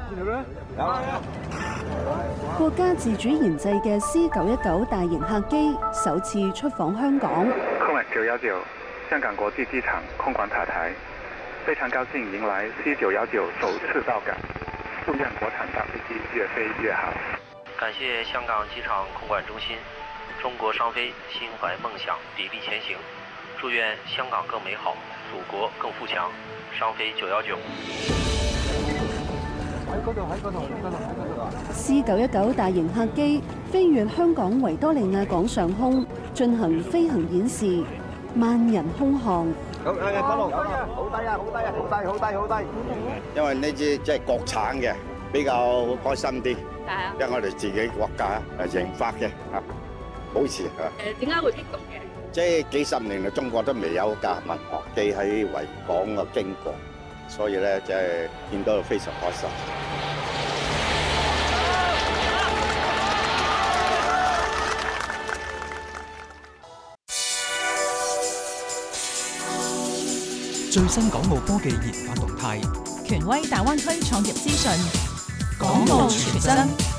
國家自主研製嘅 C919 大型客機首次出訪香港。 空管919香港國際機場空管塔台，非常高興迎來 C919首次到港，祝願國產大飛機越飛越好。 感謝香港機場空管中心，中國商飛心懷夢想，砥礪前行，祝願香港更美好，祖國更富強。商飛919。 C919大型客機飛越香港維多利亞港上空，進行飛行演示，萬人空巷。 好低啊！好低啊！好低！因為呢支即係國產嘅，比較開心啲。因為我哋自己國家研發嘅保持點解會激動嘅？ 即係幾十年嚟，中國都未有架民航機喺維港嘅經過，所以咧即係見到非常開心。 最新港澳科技研發動態， 權威大灣區創業資訊， 港澳傳真。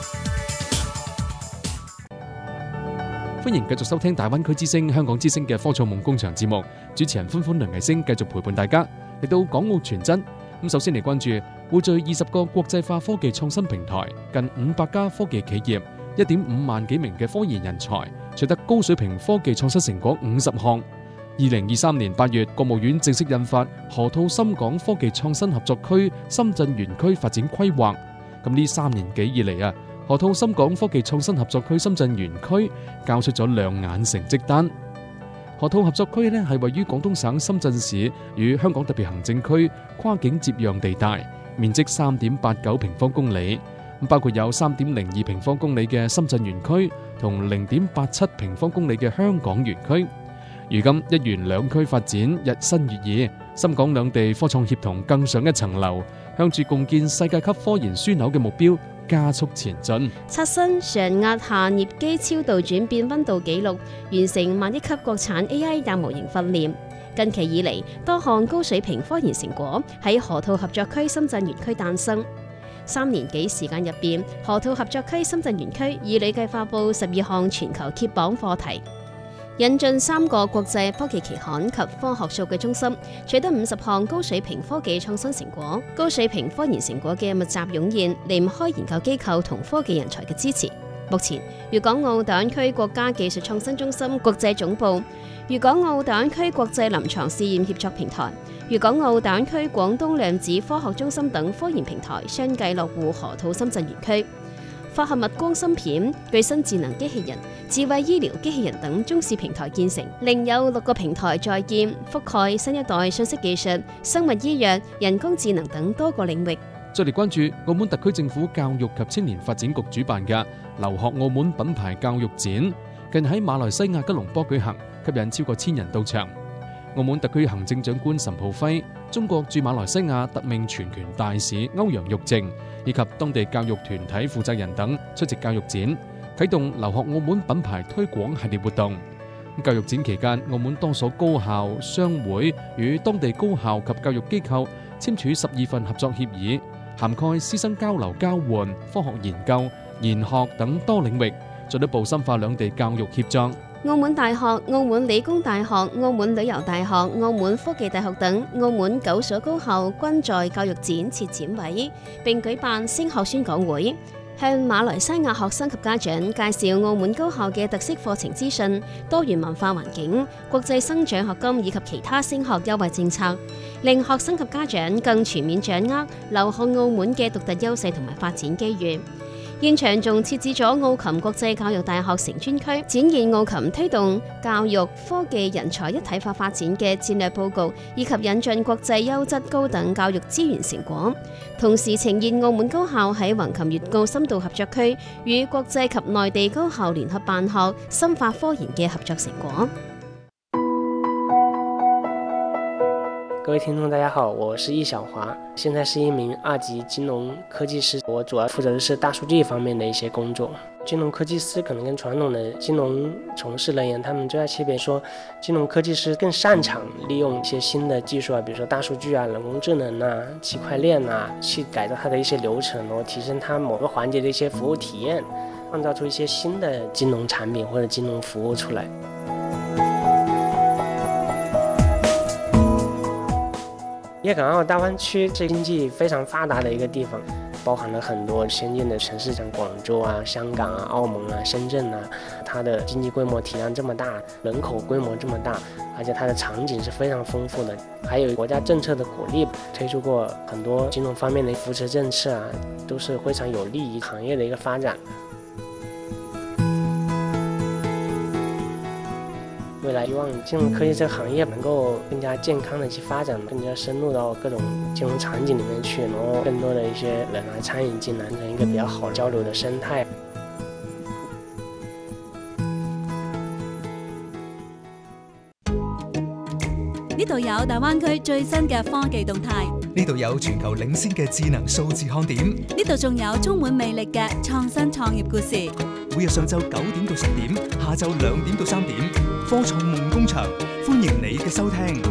歡迎繼續收聽大灣區之聲、香港之聲嘅科創夢工場節目，主持人歡梁毅星繼續陪伴大家嚟到港澳傳真。咁首先嚟關注匯聚20個國際化科技創新平台，近500家科技企業，1.5萬幾名嘅科研人才，取得高水平科技創新成果50項。2023年8月，國務院正式印發河套深港科技創新合作區深圳園區發展規劃。咁呢3年幾以嚟河套深港科技創新合作區深圳園區交出咗亮眼成績單。河套合作區係位於廣東省深圳市與香港特別行政區跨境接壤地帶，面積3.89平方公里，包括有3.02平方公里嘅深圳園區同0.87平方公里嘅香港園區。如今一園兩區發展日新月異，深港兩地科創協同更上一層樓，向住共建世界級科研樞紐嘅目標加速前進。 刷新常壓下鎳機超導轉變溫度紀錄，完成萬億級國產 AI 大模型訓練。近期以嚟，多項高水平科研成果喺河套合作區深圳園區誕生。3年幾時間入邊，河套合作區深圳園區已累計發布12項全球揭榜課題，引進3個國際科技期刊及科學數據中心，取得50項高水平科技創新成果。高水平科研成果嘅密集湧現，離唔開研究機構同科技人才嘅支持。目前，粵港澳大灣區國家技術創新中心國際總部、粵港澳大灣區國際臨床試驗協作平台、粵港澳大灣區廣東量子科學中心等科研平台相繼落戶河套深圳園區。化合物光芯片、具身智能機器人、智慧醫療機器人等中試平台建成，另有6個平台在建，覆蓋新一代信息技術、生物醫藥、人工智能等多個領域。 再嚟關注澳門特區政府教育及青年發展局主辦嘅留學澳門品牌教育展，近喺馬來西亞吉隆坡舉行，吸引超過1000人到場。澳門特區行政長官岑浩輝、中國駐馬來西亞特命全權大使歐陽玉靖以及當地教育團體負責人等出席教育展，啟動留學澳門品牌推廣系列活動。教育展期間，澳門多所高校、商會與當地高校及教育機構簽署12份合作協議，涵蓋師生交流交換、科學研究、研學等多領域，進一步深化兩地教育協作。 澳門大學、澳門理工大學、澳門旅遊大學、澳門科技大學等澳門9所高校均在教育展設展位，並舉辦升學宣講會，向馬來西亞學生及家長介紹澳門高校嘅特色課程資訊、多元文化環境、國際生獎學金以及其他升學優惠政策，令學生及家長更全面掌握留學澳門嘅獨特優勢同埋發展機遇。現場仲設置咗澳琴國際教育大學成專區，展現澳琴推動教育科技人才一體化發展嘅戰略報告，以及引進國際優質高等教育資源成果，同時呈現澳門高校喺橫琴粵澳深度合作區與國際及內地高校聯合辦學、深化科研嘅合作成果。 各位聽眾大家好，我是易小華，現在是一名2級金融科技師，我主要負責的是大數據方面的一些工作。 金融科技师可能跟传统的金融从事人员他们最大区别说，金融科技师更擅长利用一些新的技术啊，比如说大数据啊、人工智能啊、区块链啊，去改造它的一些流程，然后提升它某个环节的一些服务体验，创造出一些新的金融产品或者金融服务出来。粤港澳大湾区是经济非常发达的一个地方，包含了很多先进的城市，像广州啊、香港啊、澳门啊、深圳啊，它的经济规模体量这么大，人口规模这么大，而且它的场景是非常丰富的，还有国家政策的鼓励，推出过很多金融方面的扶持政策啊，都是非常有利于行业的一个发展。未来希望金融科技这个行业能够更加健康的去发展，更加深入到各种金融场景里面去，然后更多的一些人来参与进来，成一个比较好交流的生态。 呢度有大灣區最新嘅科技動態， 呢度有全球領先嘅智能數字看點， 呢度仲有充滿魅力嘅創新創業故事。 每日上晝9點到10點，下晝2點到3點，科創夢工場，歡迎你嘅收聽。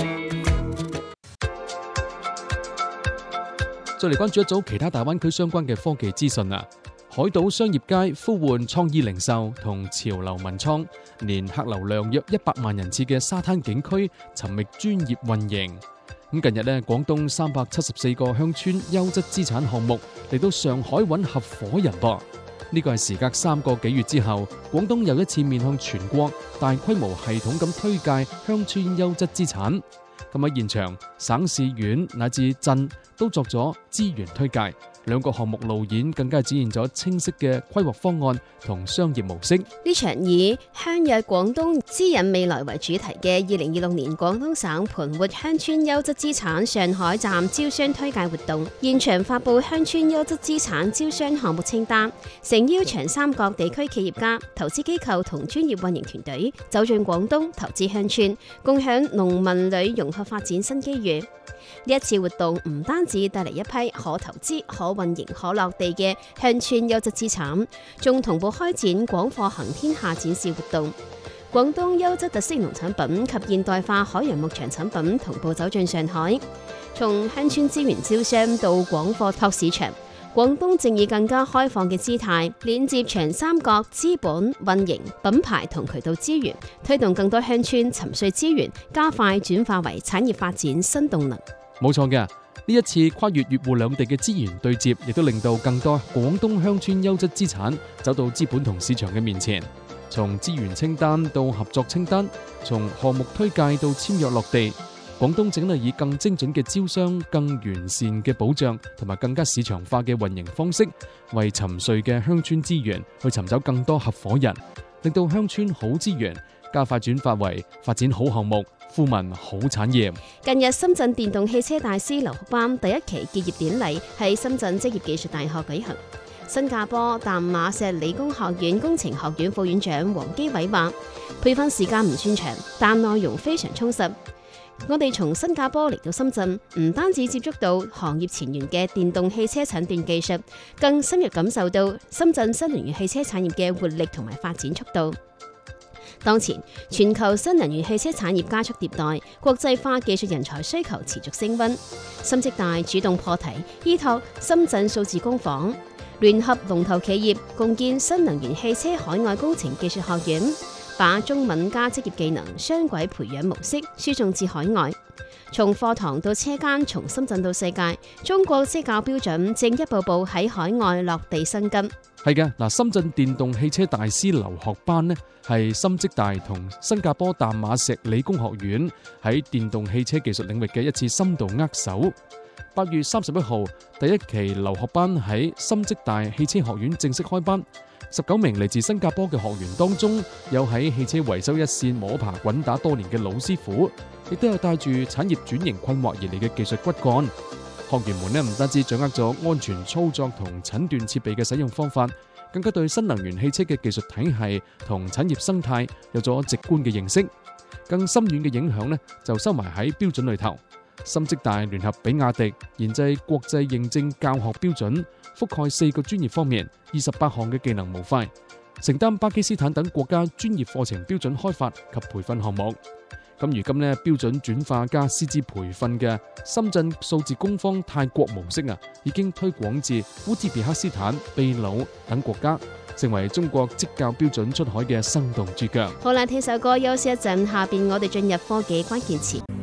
再嚟關注一組其他大灣區相關嘅科技資訊啊！海島商業街呼喚創意零售同潮流文創，年客流量約100萬人次嘅沙灘景區尋覓專業運營。咁近日呢，廣東374個鄉村優質資產項目嚟到上海揾合夥人噃。呢個係時隔3個幾月之後，廣東又一次面向全國大規模系統咁推介鄉村優質資產。咁喺現場，省市縣乃至鎮都作咗資源推介。兩個項目路演更加展現咗清晰嘅規劃方案同商業模式。 呢場以鄉約廣東支引未來為主題嘅2026年廣東省盤活鄉村優質資產上海站招商推介活動，現場發布鄉村優質資產招商項目清單，誠邀長三角地區企業家、投資機構同專業運營團隊走進廣東投資鄉村，共享農民旅融合發展新機遇。呢一次活動唔單止帶嚟一批可投資、可運營、可落地嘅鄉村優質資產，仲同步開展廣貨行天下展示活動。廣東優質特色農產品及現代化海洋牧場產品同步走進上海，從鄉村資源招商到廣貨拓市場，廣東正以更加開放嘅姿態連接長三角資本、運營、品牌同渠道資源，推動更多鄉村沉睡資源加快轉化為產業發展新動能。 冇錯嘅，呢一次跨越粵滬兩地嘅資源對接，亦都令到更多廣東鄉村優質資產走到資本同市場嘅面前。從資源清單到合作清單，從項目推介到簽約落地，廣東正係以更精準嘅招商、更完善嘅保障同埋更加市場化嘅運營方式，為沉睡嘅鄉村資源去尋找更多合夥人，令到鄉村好資源加快轉化為發展好項目、富民好產業。 近日，深圳電動汽車大師留學班第一期結業典禮喺深圳職業技術大學舉行。新加坡淡馬錫理工學院工程學院副院長黃基偉話：培訓時間唔算長，但內容非常充實。我哋從新加坡嚟到深圳，唔單止接觸到行業前沿嘅電動汽車診斷技術，更深入感受到深圳新能源汽車產業嘅活力同埋發展速度。當前，全球新能源汽車產業加速迭代，國際化技術人才需求持續升溫。深職大主動破題，依託深圳數字工坊，聯合龍頭企業共建新能源汽車海外工程技術學院，把中文加職業技能雙軌培養模式輸送至海外。從課堂到車間，從深圳到世界，中國職教標準正一步步喺海外落地生根。 係嘅，嗱，深圳電動汽車大師留學班呢，係深職大同新加坡淡馬錫理工學院喺電動汽車技術領域嘅一次深度握手。8月31號，第一期留學班喺深職大汽車學院正式開班。19名嚟自新加坡嘅學員當中，有喺汽車維修一線摸爬滾打多年嘅老師傅，亦都有帶住產業轉型困惑而嚟嘅技術骨幹。學員們呢，唔單止掌握咗安全操作同診斷設備嘅使用方法，更加對新能源汽車嘅技術體系同產業生態有咗直觀嘅認識。更深遠嘅影響呢，就收埋喺標準裏頭。 深職大聯合比亞迪研製國際認證教學標準，覆蓋4個專業方面，28項嘅技能模塊，承擔巴基斯坦等國家專業課程標準開發及培訓項目。咁如今呢，標準轉化加師資培訓嘅深圳數字工坊泰國模式已經推廣至烏茲別克斯坦、秘魯等國家，成為中國職教標準出海嘅生動注腳。 好啦，聽首歌休息一陣，下邊我哋進入科技關鍵詞。